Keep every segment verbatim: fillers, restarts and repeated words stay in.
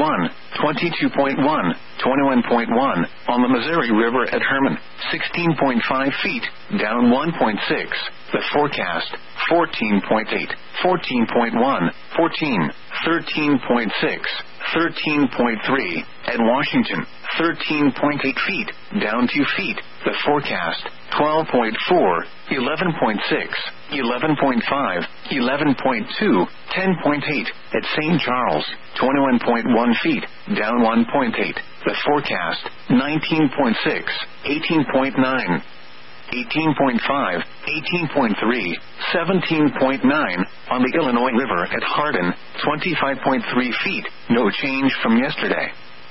one, twenty-two point one, twenty-one point one. On the Missouri River at Herman, sixteen point five feet, down one point six. The forecast, fourteen point eight, fourteen point one, fourteen, thirteen point six, thirteen point three. At Washington, thirteen point eight feet, down two feet. The forecast, twelve point four, eleven point six, eleven point five, eleven point two, ten point eight. At Saint Charles, twenty-one point one feet, down one point eight. The forecast, nineteen point six, eighteen point nine, eighteen point five, eighteen point three, seventeen point nine. On the Illinois River at Hardin, twenty-five point three feet, no change from yesterday.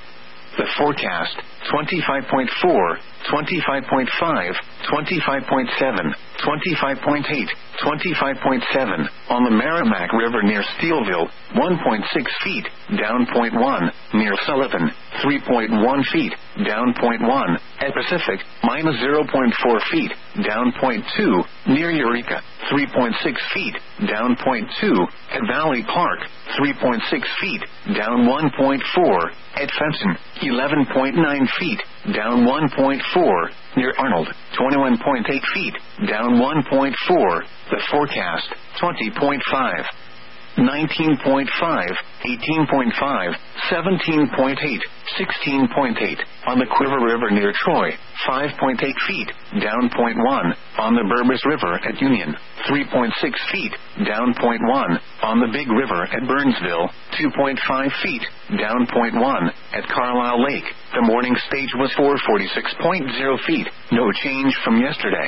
The forecast, twenty-five point four, twenty-five point five, twenty-five point seven, twenty-five point eight, twenty-five point seven. On the Merrimack River near Steelville, one point six feet, down zero point one. Near Sullivan, three point one feet, down zero point one. At Pacific, minus zero point four feet, down zero point two. Near Eureka, three point six feet, down zero point two. At Valley Park, three point six feet, down one point four. At Fenton, eleven point nine feet, down one point four. Near Arnold, twenty-one point eight feet, down one point four. The forecast, twenty point five, nineteen point five, eighteen point five, seventeen point eight, sixteen point eight. On the Quiver River near Troy, five point eight feet, down zero point one. On the Burbus River at Union, three point six feet, down zero point one. On the Big River at Burnsville, two point five feet, down zero point one. At Carlisle Lake, the morning stage was four hundred forty-six point zero feet, no change from yesterday.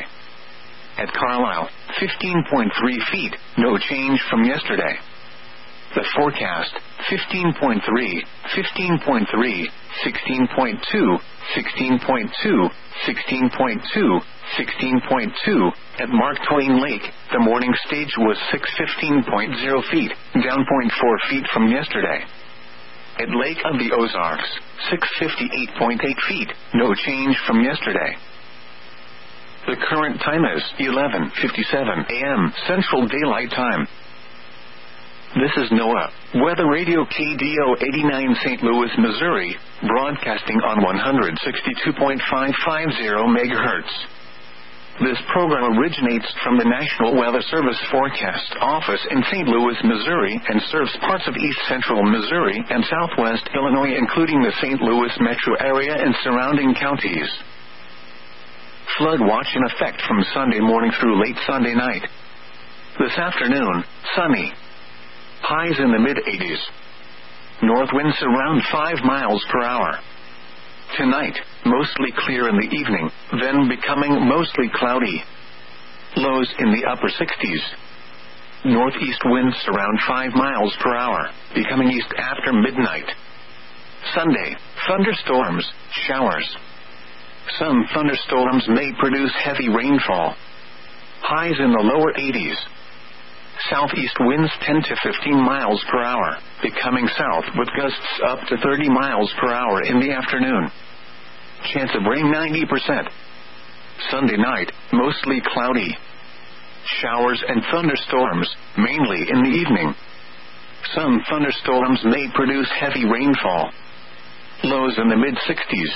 At Carlisle, fifteen point three feet, no change from yesterday. The forecast, fifteen point three, fifteen point three, sixteen point two, sixteen point two, sixteen point two, sixteen point two. At Mark Twain Lake, the morning stage was six hundred fifteen point zero feet, down zero point four feet from yesterday. At Lake of the Ozarks, six hundred fifty-eight point eight feet, no change from yesterday. The current time is eleven fifty-seven a m Central Daylight Time. This is NOAA Weather Radio K D O eighty-nine Saint Louis, Missouri, broadcasting on one sixty-two point five five zero megahertz. This program originates from the National Weather Service Forecast Office in Saint Louis, Missouri, and serves parts of east central Missouri and southwest Illinois, including the Saint Louis metro area and surrounding counties. Flood watch in effect from Sunday morning through late Sunday night. This afternoon, sunny. Highs in the mid-eighties. North winds around five miles per hour. Tonight, mostly clear in the evening, then becoming mostly cloudy. Lows in the upper sixties. Northeast winds around five miles per hour, becoming east after midnight. Sunday, thunderstorms, showers. Some thunderstorms may produce heavy rainfall. Highs in the lower eighties. Southeast winds ten to fifteen miles per hour, becoming south with gusts up to thirty miles per hour in the afternoon. Chance of rain ninety percent. Sunday night, mostly cloudy. Showers and thunderstorms, mainly in the evening. Some thunderstorms may produce heavy rainfall. Lows in the mid-sixties.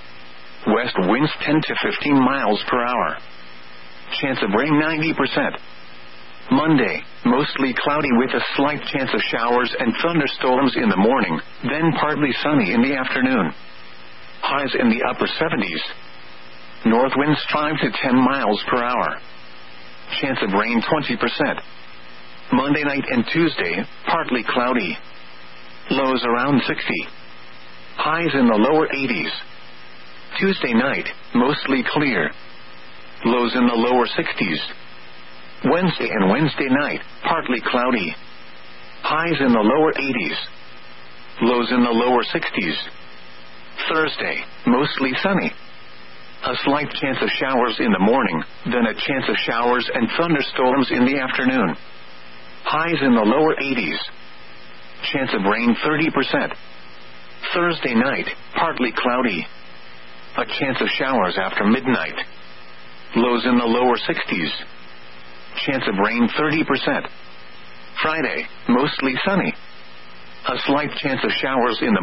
West winds ten to fifteen miles per hour. Chance of rain ninety percent. Monday, mostly cloudy with a slight chance of showers and thunderstorms in the morning, then partly sunny in the afternoon. Highs in the upper seventies. North winds five to ten miles per hour. Chance of rain twenty percent. Monday night and Tuesday, partly cloudy. Lows around sixty. Highs in the lower eighties. Tuesday night, mostly clear. Lows in the lower sixties. Wednesday and Wednesday night, partly cloudy. Highs in the lower eighties. Lows in the lower sixties. Thursday, mostly sunny. A slight chance of showers in the morning, then a chance of showers and thunderstorms in the afternoon. Highs in the lower eighties. Chance of rain thirty percent. Thursday night, partly cloudy. A chance of showers after midnight. Lows in the lower sixties. Chance of rain thirty percent. Friday, mostly sunny. A slight chance of showers in the